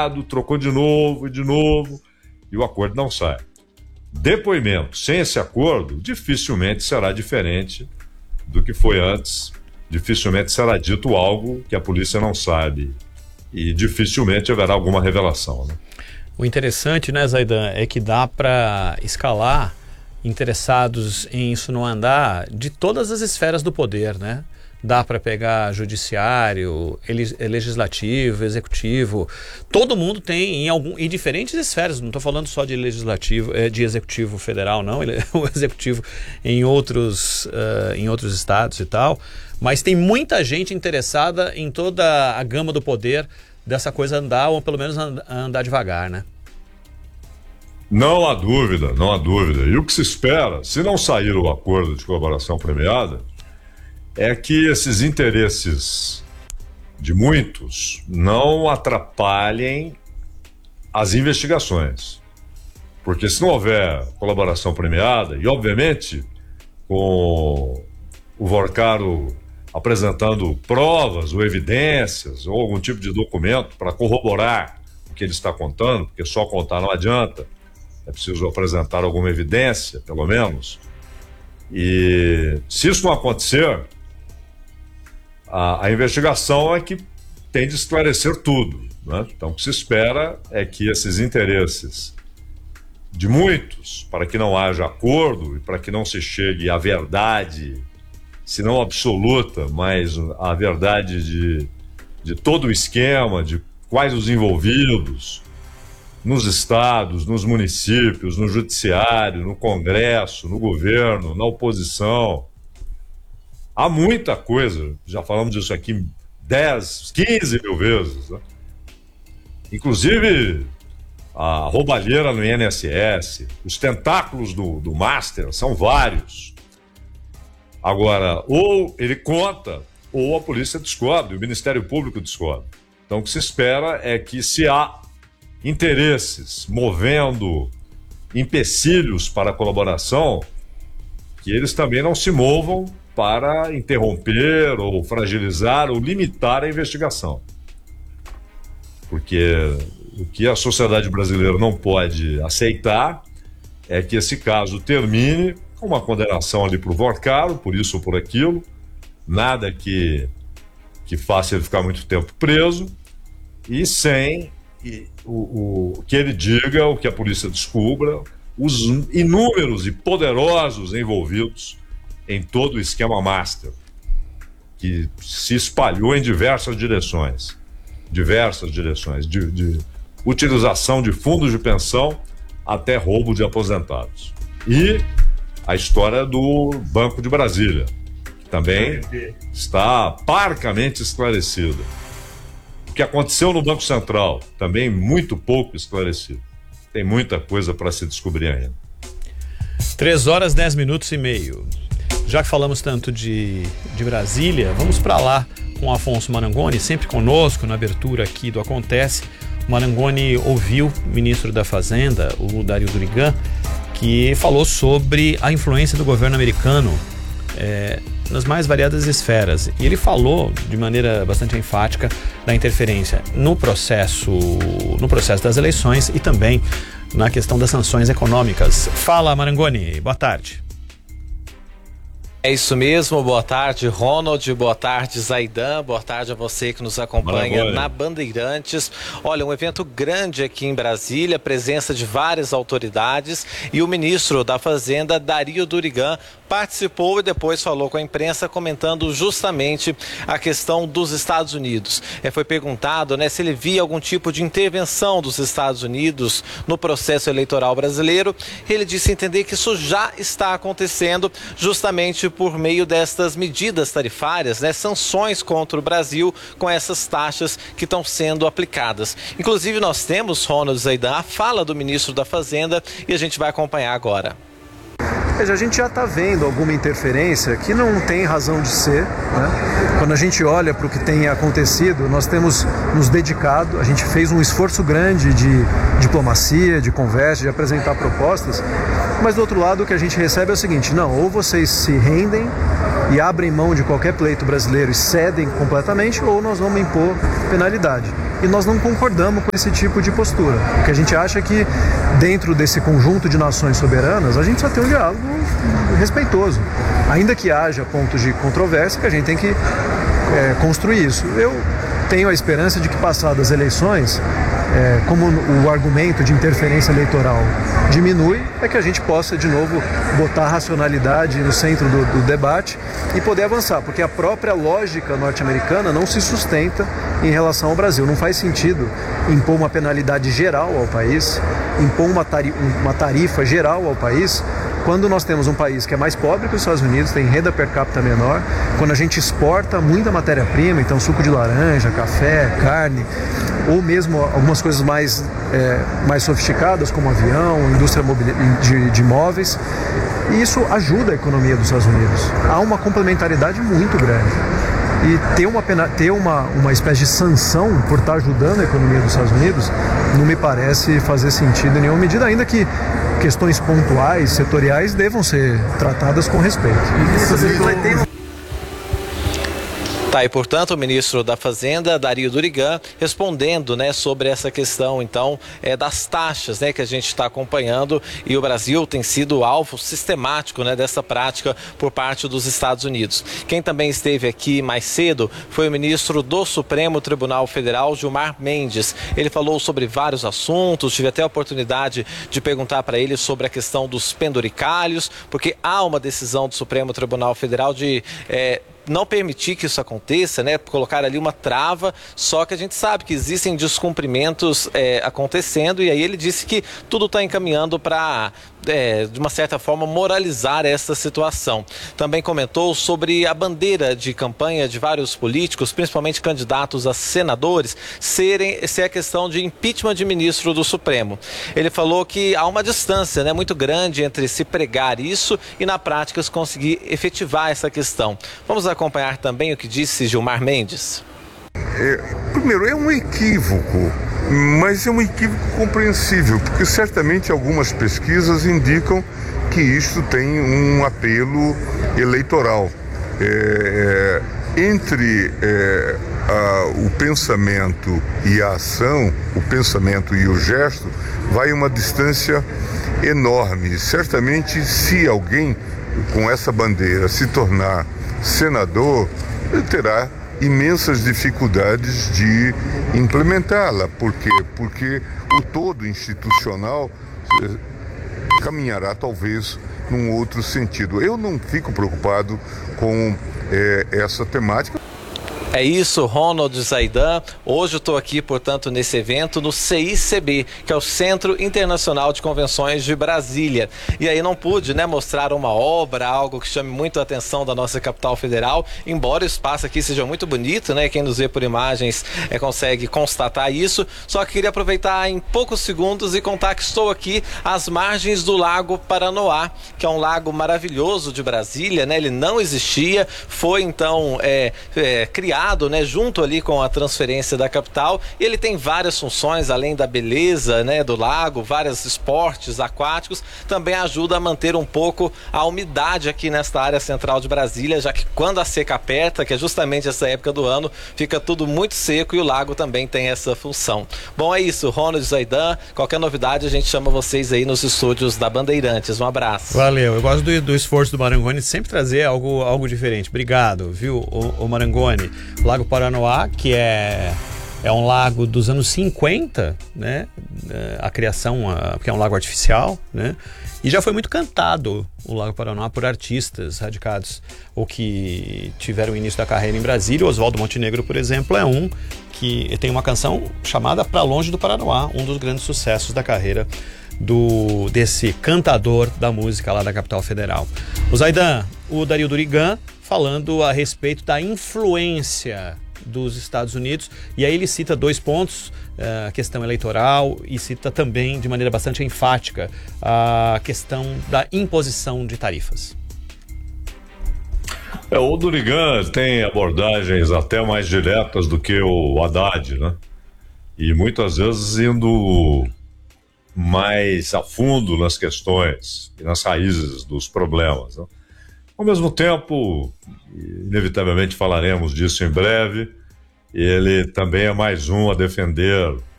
trocou de novo, e o acordo não sai. Depoimento sem esse acordo dificilmente será diferente do que foi antes, dificilmente será dito algo que a polícia não sabe e dificilmente haverá alguma revelação, né? O interessante, né, Zaidan, é que dá para escalar interessados em isso não andar de todas as esferas do poder, né? Dá para pegar judiciário, legislativo, executivo. Todo mundo tem em diferentes esferas. Não estou falando só de legislativo, de executivo federal, não. O executivo em outros estados e tal. Mas tem muita gente interessada em toda a gama do poder dessa coisa andar, ou pelo menos andar devagar, né? Não há dúvida, não há dúvida. E o que se espera, se não sair o acordo de colaboração premiada, é que esses interesses de muitos não atrapalhem as investigações. Porque se não houver colaboração premiada, e obviamente com o Vorcaro apresentando provas ou evidências ou algum tipo de documento para corroborar o que ele está contando, porque só contar não adianta, é preciso apresentar alguma evidência, pelo menos. E se isso não acontecer, a investigação é que tem de esclarecer tudo, né? Então, o que se espera é que esses interesses de muitos, para que não haja acordo e para que não se chegue à verdade, se não absoluta, mas a verdade de todo o esquema, de quais os envolvidos, nos estados, nos municípios, no judiciário, no Congresso, no governo, na oposição. Há muita coisa, já falamos disso aqui 10, 15 mil vezes, né? Inclusive a roubalheira no INSS, os tentáculos do Master são vários. Agora, ou ele conta, ou a polícia descobre, o Ministério Público descobre. Então o que se espera é que, se há interesses movendo empecilhos para a colaboração, que eles também não se movam para interromper ou fragilizar ou limitar a investigação. Porque o que a sociedade brasileira não pode aceitar é que esse caso termine com uma condenação ali para o Vorcaro, por isso ou por aquilo, nada que faça ele ficar muito tempo preso, e sem que ele diga, o que a polícia descubra, os inúmeros e poderosos envolvidos em todo o esquema Master, que se espalhou em diversas direções, de utilização de fundos de pensão até roubo de aposentados. E a história do Banco de Brasília, que também está parcamente esclarecida. O que aconteceu no Banco Central, também muito pouco esclarecido. Tem muita coisa para se descobrir ainda. 3h10 Já que falamos tanto de Brasília, vamos para lá com o Afonso Marangoni, sempre conosco na abertura aqui do Acontece. O Marangoni ouviu o ministro da Fazenda, o Dario Durigan, que falou sobre a influência do governo americano nas mais variadas esferas. E ele falou de maneira bastante enfática da interferência no processo das eleições e também na questão das sanções econômicas. Fala, Marangoni, boa tarde. É isso mesmo, boa tarde, Ronald, boa tarde, Zaidan, boa tarde a você que nos acompanha na Bandeirantes. Olha, um evento grande aqui em Brasília, presença de várias autoridades, e o ministro da Fazenda, Dario Durigan, participou e depois falou com a imprensa, comentando justamente a questão dos Estados Unidos. Foi perguntado, se ele via algum tipo de intervenção dos Estados Unidos no processo eleitoral brasileiro. Ele disse entender que isso já está acontecendo, justamente por meio destas medidas tarifárias, sanções contra o Brasil com essas taxas que estão sendo aplicadas. Inclusive nós temos, Ronald, Zaidan, a fala do ministro da Fazenda, e a gente vai acompanhar agora. A gente já está vendo alguma interferência que não tem razão de ser, né? Quando a gente olha para o que tem acontecido, nós temos nos dedicado, a gente fez um esforço grande de diplomacia, de conversa, de apresentar propostas, mas do outro lado o que a gente recebe é o seguinte: não, ou vocês se rendem e abrem mão de qualquer pleito brasileiro e cedem completamente, ou nós vamos impor penalidade. e nós não concordamos com esse tipo de postura. Porque a gente acha que dentro desse conjunto de nações soberanas, a gente só tem um diálogo respeitoso. Ainda que haja pontos de controvérsia, que a gente tem que construir isso. Eu tenho a esperança de que, passadas as eleições, como o argumento de interferência eleitoral diminui, é que a gente possa de novo botar a racionalidade no centro do debate e poder avançar, porque a própria lógica norte-americana não se sustenta em relação ao Brasil. Não faz sentido impor uma penalidade geral ao país, impor uma tarifa geral ao país, quando nós temos um país que é mais pobre que os Estados Unidos, tem renda per capita menor, quando a gente exporta muita matéria-prima, então suco de laranja, café, carne, ou mesmo algumas coisas mais sofisticadas, como avião, indústria de imóveis, e isso ajuda a economia dos Estados Unidos. Há uma complementaridade muito grande. E ter uma espécie de sanção por estar ajudando a economia dos Estados Unidos não me parece fazer sentido em nenhuma medida, ainda que questões pontuais, setoriais, devam ser tratadas com respeito. Tá, e portanto o ministro da Fazenda, Dario Durigan, respondendo, né, sobre essa questão, então, das taxas, né, que a gente está acompanhando, e o Brasil tem sido alvo sistemático, né, dessa prática por parte dos Estados Unidos. Quem também esteve aqui mais cedo foi o ministro do Supremo Tribunal Federal, Gilmar Mendes. Ele falou sobre vários assuntos, tive até a oportunidade de perguntar para ele sobre a questão dos penduricalhos, porque há uma decisão do Supremo Tribunal Federal de não permitir que isso aconteça, né? Colocar ali uma trava, só que a gente sabe que existem descumprimentos acontecendo, e aí ele disse que tudo está encaminhando para, de uma certa forma, moralizar essa situação. Também comentou sobre a bandeira de campanha de vários políticos, principalmente candidatos a senadores, ser a questão de impeachment de ministro do Supremo. Ele falou que há uma distância, né, muito grande entre se pregar isso e, na prática, se conseguir efetivar essa questão. Vamos acompanhar também o que disse Gilmar Mendes. Primeiro, é um equívoco, mas é um equívoco compreensível, porque certamente algumas pesquisas indicam que isto tem um apelo eleitoral. Entre o pensamento e a ação, o pensamento e o gesto, vai uma distância enorme. Certamente, se alguém com essa bandeira se tornar senador, ele terá imensas dificuldades de implementá-la. Por quê? Porque o todo institucional caminhará talvez num outro sentido. Eu não fico preocupado com essa temática. É isso, Ronald Zaidan. Hoje eu estou aqui, portanto, nesse evento no CICB, que é o Centro Internacional de Convenções de Brasília. E aí não pude, né, mostrar uma obra, algo que chame muito a atenção da nossa capital federal, embora o espaço aqui seja muito bonito, né? Quem nos vê por imagens consegue constatar isso. Só que queria aproveitar em poucos segundos e contar que estou aqui às margens do Lago Paranoá, que é um lago maravilhoso de Brasília, né? Ele não existia, foi então criado, né, junto ali com a transferência da capital, e ele tem várias funções, além da beleza, né, do lago, vários esportes aquáticos, também ajuda a manter um pouco a umidade aqui nesta área central de Brasília, já que quando a seca aperta, que é justamente essa época do ano, fica tudo muito seco, e o lago também tem essa função. Bom, é isso, Ronald Zaidan, qualquer novidade a gente chama vocês aí nos estúdios da Bandeirantes. Um abraço. Valeu, eu gosto do esforço do Marangoni de sempre trazer algo diferente. Obrigado, viu, o Marangoni. Lago Paranoá, que é um lago dos anos 50, né? A criação, porque é um lago artificial, né? E já foi muito cantado o Lago Paranoá por artistas radicados ou que tiveram o início da carreira em Brasília. O Oswaldo Montenegro, por exemplo, é um que tem uma canção chamada Pra Longe do Paranoá, um dos grandes sucessos da carreira desse cantador da música lá da capital federal. O Zaidan, o Dario Durigan, falando a respeito da influência dos Estados Unidos, e aí ele cita 2 pontos, a questão eleitoral, e cita também de maneira bastante enfática a questão da imposição de tarifas. O Durigan tem abordagens até mais diretas do que o Haddad, né? E muitas vezes indo mais a fundo nas questões e nas raízes dos problemas, né? Ao mesmo tempo, inevitavelmente falaremos disso em breve, ele também é mais um a defender